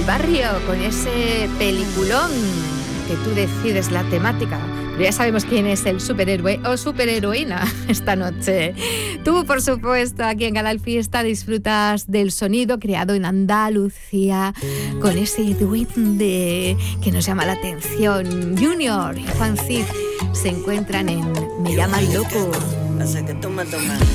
barrio, con ese peliculón que tú decides la temática. Pero ya sabemos quién es el superhéroe o superheroína esta noche. Tú, por supuesto, aquí en Canal Fiesta disfrutas del sonido creado en Andalucía con ese duende que nos llama la atención. Junior y Juan Cid se encuentran en Me Llaman Loco. Hace que tú me tomes